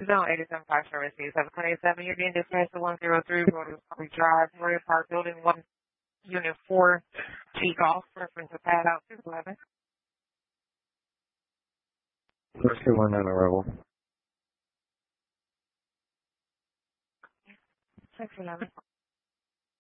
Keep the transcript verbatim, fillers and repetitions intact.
Zone eighty-seven five Service seven twenty-seven. You're being dispatched to one oh three Road Park Drive, Royal Park Building one, Unit four, G Golf, reference to pad out six eleven. First two one on arrival. six eleven.